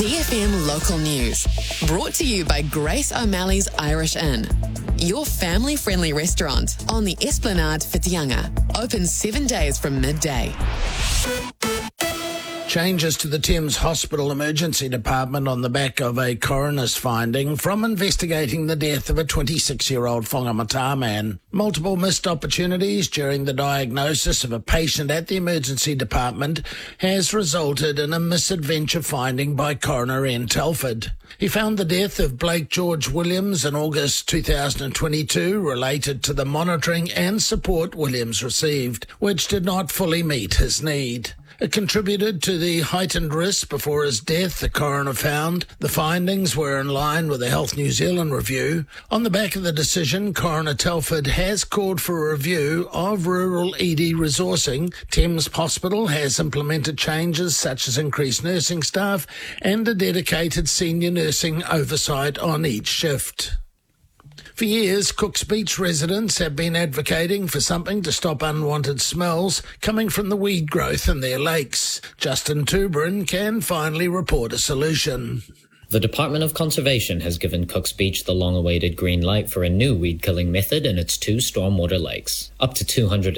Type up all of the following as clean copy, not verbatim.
CFM Local News. Brought to you by Grace O'Malley's Irish Inn. Your family-friendly restaurant on the Esplanade Whitianga. Open 7 days from midday. Changes to the Thames Hospital Emergency Department on the back of a coroner's finding from investigating the death of a 26-year-old Whangamata man. Multiple missed opportunities during the diagnosis of a patient at the emergency department has resulted in a misadventure finding by Coroner Ian Telford. He found the death of Blake George Williams in August 2022 related to the monitoring and support Williams received, which did not fully meet his need. It contributed to the heightened risk before his death, the coroner found. The findings were in line with the Health New Zealand review. On the back of the decision, Coroner Telford has called for a review of rural ED resourcing. Thames Hospital has implemented changes such as increased nursing staff and a dedicated senior nursing oversight on each shift. For years, Cook's Beach residents have been advocating for something to stop unwanted smells coming from the weed growth in their lakes. Justin Tuberin can finally report a solution. The Department of Conservation has given Cook's Beach the long-awaited green light for a new weed-killing method in its 2 stormwater lakes. Up to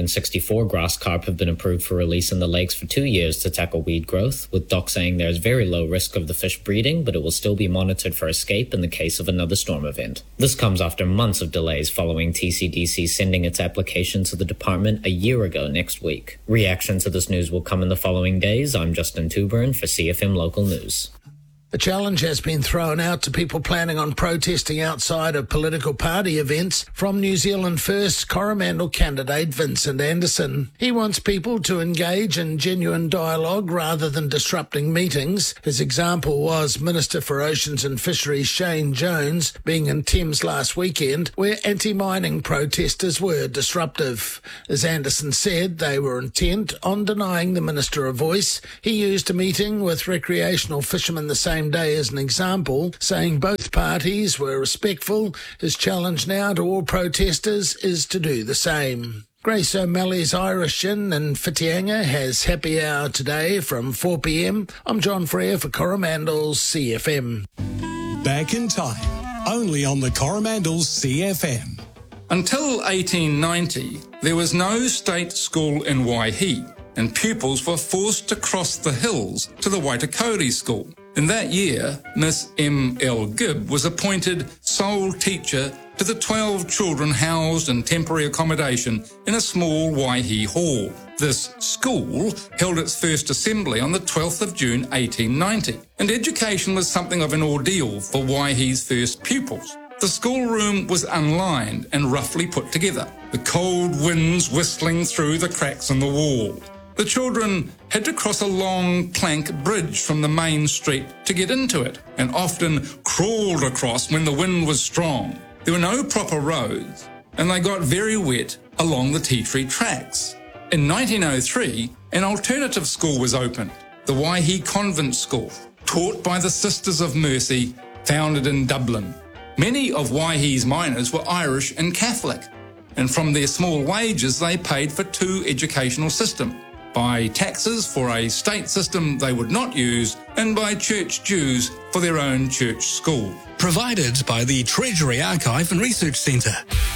264 grass carp have been approved for release in the lakes for 2 years to tackle weed growth, with DOC saying there is very low risk of the fish breeding, but it will still be monitored for escape in the case of another storm event. This comes after months of delays following TCDC sending its application to the department a year ago next week. Reaction to this news will come in the following days. I'm Justin Tuberin for CFM Local News. A challenge has been thrown out to people planning on protesting outside of political party events from New Zealand First Coromandel candidate Vincent Anderson. He wants people to engage in genuine dialogue rather than disrupting meetings. His example was Minister for Oceans and Fisheries Shane Jones being in Thames last weekend, where anti-mining protesters were disruptive. As Anderson said, they were intent on denying the minister a voice. He used a meeting with recreational fishermen the same day as an example, saying both parties were respectful. His challenge now to all protesters is to do the same. Grace O'Malley's Irish Inn in Whitianga has happy hour today from 4 p.m. I'm John Freer for Coromandel's CFM. Back in time, only on the Coromandel's CFM. Until 1890, there was no state school in Waihi, and pupils were forced to cross the hills to the Waitakere School. In that year, Miss M.L. Gibb was appointed sole teacher to the 12 children housed in temporary accommodation in a small Waihi hall. This school held its first assembly on the 12th of June 1890, and education was something of an ordeal for Waihi's first pupils. The schoolroom was unlined and roughly put together, the cold winds whistling through the cracks in the wall. The children had to cross a long plank bridge from the main street to get into it, and often crawled across when the wind was strong. There were no proper roads, and they got very wet along the tea tree tracks. In 1903, an alternative school was opened, the Waihi Convent School, taught by the Sisters of Mercy, founded in Dublin. Many of Waihi's miners were Irish and Catholic, and from their small wages they paid for 2 educational systems. By taxes for a state system they would not use, and by church dues for their own church school. Provided by the Treasury Archive and Research Centre.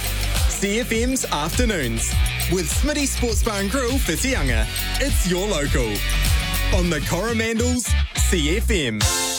CFM's Afternoons with Smitty Sports Bar and Grill Whitianga. It's your local. On the Coromandel's CFM.